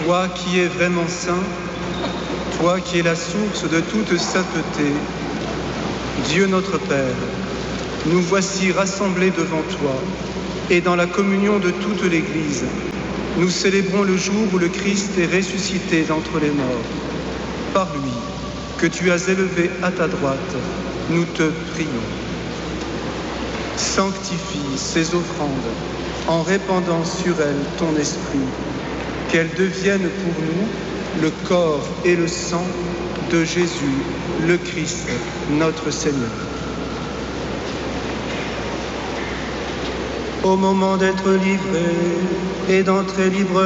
Toi qui es vraiment saint, toi qui es la source de toute sainteté, Dieu notre Père, nous voici rassemblés devant toi et dans la communion de toute l'Église, nous célébrons le jour où le Christ est ressuscité d'entre les morts. Par lui, que tu as élevé à ta droite, nous te prions. Sanctifie ces offrandes en répandant sur elles ton esprit, qu'elles deviennent pour nous le corps et le sang de Jésus, le Christ, notre Seigneur. Au moment d'être livré et d'entrer librement